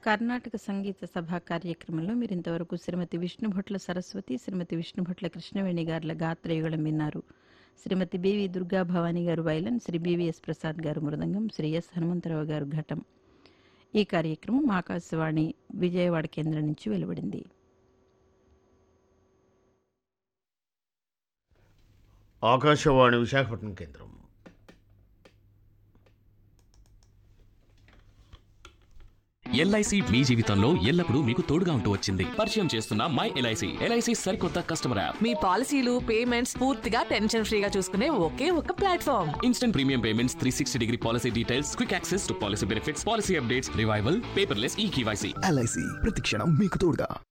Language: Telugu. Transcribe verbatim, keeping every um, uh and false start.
కర్ణాటక సంగీత సభ కార్యక్రమంలో మీరు ఇంతవరకు శ్రీమతి విష్ణుభొట్ల సరస్వతి, శ్రీమతి విష్ణుభొట్ల కృష్ణవేణి గారుల గాత్రయుగళం విన్నారు. శ్రీమతి బివి దుర్గా భవానీ గారు వైలన్, శ్రీ బివిఎస్ ప్రసాద్ గారు మృదంగం, శ్రీ ఎస్ హనుమంతరావు గారు ఘటం. ఈ కార్యక్రమం ఆకాశవాణి విజయవాడ కేంద్రం నుంచి వెలువడింది. ఆకాశవాణి విశాఖపట్నం కేంద్రం. ఎల్ఐసి మీ జీవితంలో ఎల్లప్పుడూ మీకు తోడుగా ఉంటూ వచ్చింది. పరిచయం చేస్తున్న మై ఎల్ఐసి. ఎల్ఐసి సరికొత్త కస్టమర్ యాప్. మీ పాలసీలు పేమెంట్స్ పూర్తిగా టెన్షన్ ఫ్రీగా చూసుకునే ఒకే ఒక platform. Instant premium payments, three sixty degree policy details, quick access to policy benefits, policy updates, revival, paperless ఈ కేవైసీ. ఎల్ఐసి ప్రతి క్షణం మీకు తోడుగా.